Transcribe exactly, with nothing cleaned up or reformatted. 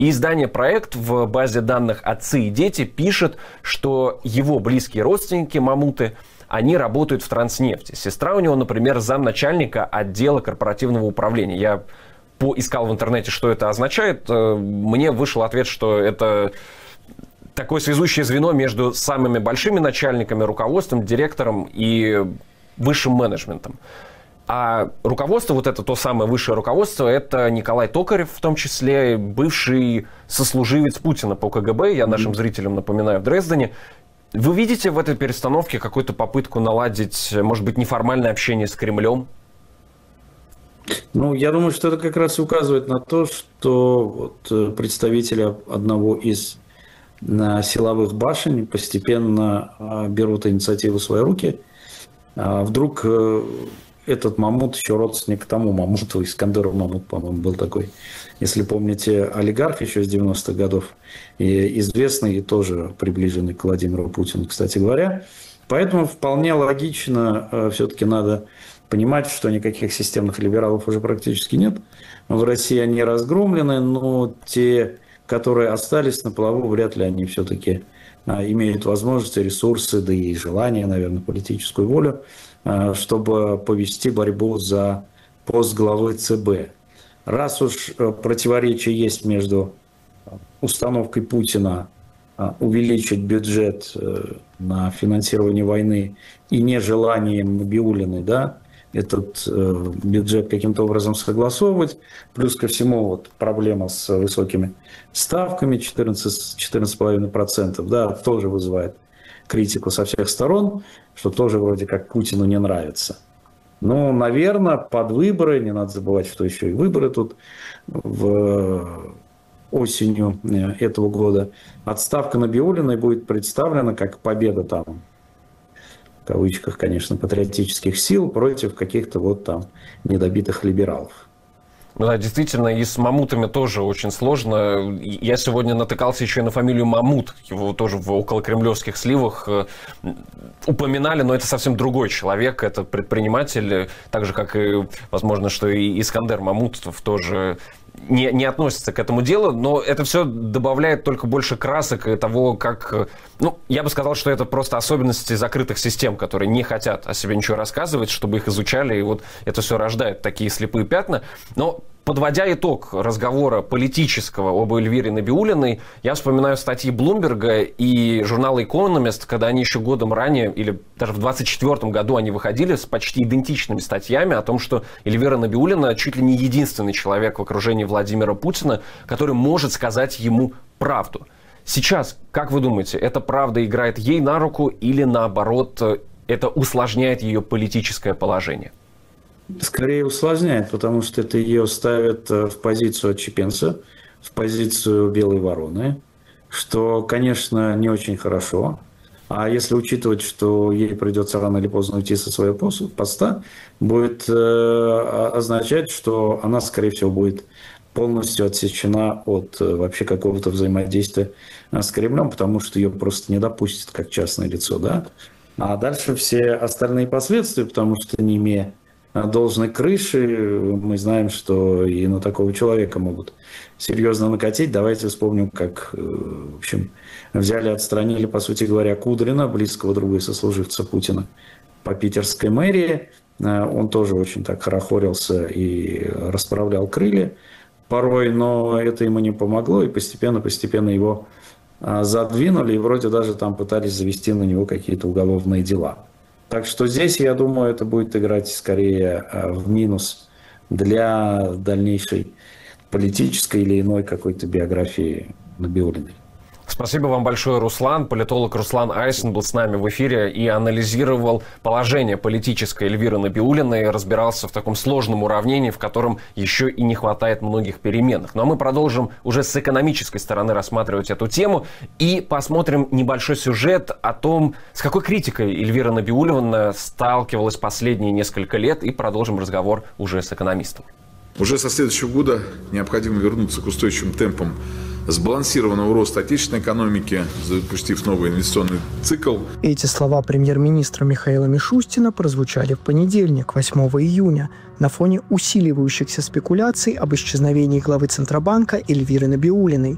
И издание «Проект» в базе данных «Отцы и дети» пишет, что его близкие родственники, мамуты, они работают в Транснефти. Сестра у него, например, замначальника отдела корпоративного управления. Я поискал в интернете, что это означает. Мне вышел ответ, что это такое связующее звено между самыми большими начальниками, руководством, директором и высшим менеджментом. А руководство, вот это то самое высшее руководство, это Николай Токарев, в том числе бывший сослуживец Путина по ка гэ бэ, я нашим зрителям напоминаю, в Дрездене. Вы видите в этой перестановке какую-то попытку наладить, может быть, неформальное общение с Кремлем? Ну, я думаю, что это как раз указывает на то, что вот представители одного из силовых башен постепенно берут инициативу в свои руки. Вдруг этот Мамут еще родственник тому Мамуту, Искандеру Мамут, по-моему, был такой. Если помните, олигарх еще с девяностых годов, и известный и тоже приближенный к Владимиру Путину, кстати говоря. Поэтому вполне логично, все-таки надо понимать, что никаких системных либералов уже практически нет. В России они разгромлены, но те, которые остались на плаву, вряд ли они все-таки имеют возможности, ресурсы, да и желание, наверное, политическую волю, чтобы повести борьбу за пост главы цэ бэ. Раз уж противоречие есть между установкой Путина увеличить бюджет на финансирование войны и нежеланием Набиуллиной, да, этот бюджет каким-то образом согласовывать, плюс ко всему вот проблема с высокими ставками четырнадцать целых пять десятых процента, да, тоже вызывает критику со всех сторон, что тоже вроде как Путину не нравится. Но, наверное, под выборы, не надо забывать, что еще и выборы тут в осенью этого года, отставка Набиуллиной будет представлена как победа там, в кавычках, конечно, патриотических сил против каких-то вот там недобитых либералов. Ну да, действительно, и с Мамутами тоже очень сложно. Я сегодня натыкался еще и на фамилию Мамут. Его тоже в околокремлевских сливах упоминали, но это совсем другой человек. Это предприниматель, так же, как и, возможно, что и Искандер Мамутов тоже не, не относится к этому делу. Но это все добавляет только больше красок и того, как... Ну, я бы сказал, что это просто особенности закрытых систем, которые не хотят о себе ничего рассказывать, чтобы их изучали, и вот это все рождает такие слепые пятна. Но подводя итог разговора политического об Эльвире Набиуллиной, я вспоминаю статьи Блумберга и журнала «Экономист», когда они еще годом ранее, или даже в двадцать четвёртом году они выходили с почти идентичными статьями о том, что Эльвира Набиуллина чуть ли не единственный человек в окружении Владимира Путина, который может сказать ему правду. Сейчас, как вы думаете, эта правда играет ей на руку или наоборот, это усложняет ее политическое положение? Скорее усложняет, потому что это ее ставит в позицию отщепенца, в позицию белой вороны, что, конечно, не очень хорошо. А если учитывать, что ей придется рано или поздно уйти со своего поста, будет означать, что она, скорее всего, будет полностью отсечена от вообще какого-то взаимодействия с Кремлем, потому что ее просто не допустят как частное лицо, да. А дальше все остальные последствия, потому что не имея должной крыши, мы знаем, что и на такого человека могут серьезно накатить. Давайте вспомним, как, в общем, взяли, отстранили, по сути говоря, Кудрина, близкого друга и сослуживца Путина, по питерской мэрии. Он тоже очень так хорохорился и расправлял крылья порой, но это ему не помогло, и постепенно-постепенно его задвинули, и вроде даже там пытались завести на него какие-то уголовные дела. Так что здесь, я думаю, это будет играть скорее в минус для дальнейшей политической или иной какой-то биографии Набиуллиной. Спасибо вам большое, Руслан. Политолог Руслан Айсен был с нами в эфире и анализировал положение политической Эльвиры Набиуллиной, разбирался в таком сложном уравнении, в котором еще и не хватает многих переменных. Ну а мы продолжим уже с экономической стороны рассматривать эту тему и посмотрим небольшой сюжет о том, с какой критикой Эльвира Набиуллина сталкивалась последние несколько лет, и продолжим разговор уже с экономистом. Уже со следующего года необходимо вернуться к устойчивым темпам сбалансированного роста отечественной экономики, запустив новый инвестиционный цикл. Эти слова премьер-министра Михаила Мишустина прозвучали в понедельник, восьмого июня, на фоне усиливающихся спекуляций об исчезновении главы Центробанка Эльвиры Набиуллиной.